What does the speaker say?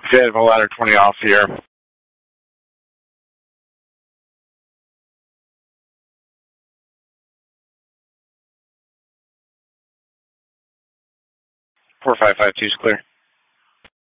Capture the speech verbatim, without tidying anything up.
Good, a ladder twenty off here. four five five two is clear.